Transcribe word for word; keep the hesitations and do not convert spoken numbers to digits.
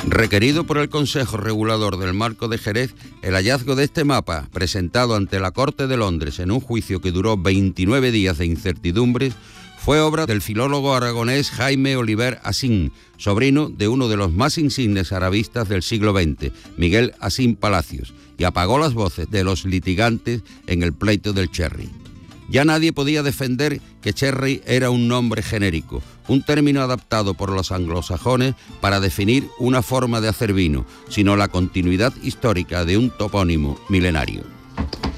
Requerido por el Consejo Regulador del Marco de Jerez, el hallazgo de este mapa, presentado ante la Corte de Londres en un juicio que duró veintinueve días de incertidumbres, fue obra del filólogo aragonés Jaime Oliver Asín, sobrino de uno de los más insignes arabistas del siglo veinte, Miguel Asín Palacios, y apagó las voces de los litigantes en el pleito del Cherry. Ya nadie podía defender que Cherry era un nombre genérico, un término adaptado por los anglosajones para definir una forma de hacer vino, sino la continuidad histórica de un topónimo milenario.